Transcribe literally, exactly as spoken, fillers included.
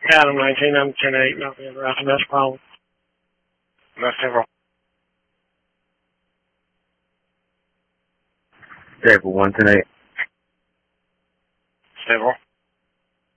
Adam nineteen, I'm ten eight, nothing interesting, that's a problem. No, several. Table one ten eight. Several.